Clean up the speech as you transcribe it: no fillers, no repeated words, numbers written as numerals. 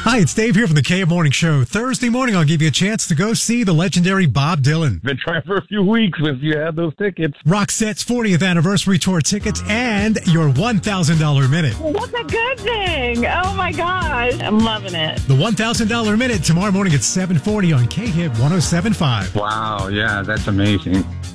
Hi, it's Dave here from the KM Morning Show. Thursday morning, I'll give you a chance to go see the legendary Bob Dylan. Been trying for a few weeks if you had those tickets. Roxette's 40th anniversary tour tickets and your $1,000 minute. That's a good thing. Oh, my gosh. I'm loving it. The $1,000 minute tomorrow morning at 7:40 on KHIT 107.5. Wow, yeah, that's amazing.